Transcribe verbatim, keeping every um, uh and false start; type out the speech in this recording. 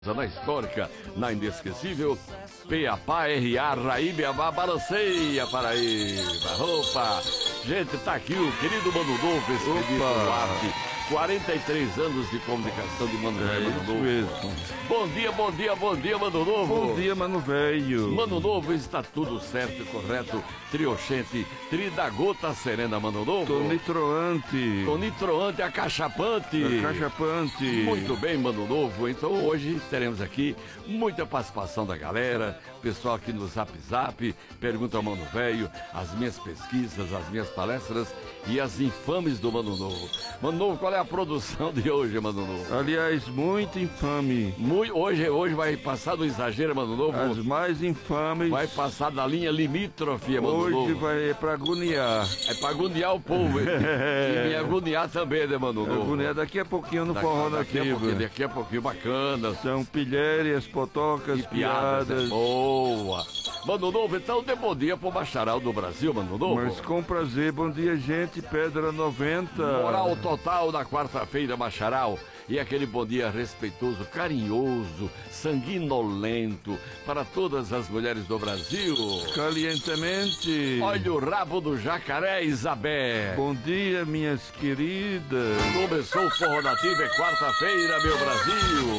Na histórica, na inesquecível, P A P A R A, Raíba, Balanceia, Paraíba. Opa! Gente, tá aqui o querido Mano Novo, esse querido Duarte. quarenta e três anos de comunicação de Mano Velho, Mano Novo. Mesmo. Bom dia, bom dia, bom dia, Mano Novo. Bom dia, Mano Velho. Mano Novo, está tudo certo e correto. Trioxente, tri da gota serena, Mano Novo. Tonitroante. Tonitroante, acachapante. Acachapante. Muito bem, Mano Novo. Então hoje teremos aqui muita participação da galera, pessoal aqui no Zap Zap, pergunta ao Mano Velho, as minhas pesquisas, as minhas palestras e as infames do Mano Novo. Mano Novo, qual é a produção de hoje, Mano Novo? Aliás, muito infame. Muito, hoje, hoje vai passar do exagero, Mano Novo. As mais infames. Vai passar da linha limítrofe, Mano Hoje Novo. vai é pra agoniar. É pra agoniar o povo. E me agoniar também, né, Mano Novo? Agoniar daqui a pouquinho no Daqui, forró daqui a nativo. pouquinho, daqui a pouquinho, bacana. São pilhérias, potocas, E piadas, piadas. é boa. Mano Novo, então dê bom dia pro bacharal do Brasil, Mano Novo. Mas com prazer, bom dia, gente. Pedra noventa. Moral total na quarta-feira, bacharal. E aquele bom dia respeitoso, carinhoso, sanguinolento para todas as mulheres do Brasil. Calientemente. Olha o rabo do jacaré, Isabel. Bom dia, minhas queridas. Começou o Forró Nativo, é quarta-feira, meu Brasil.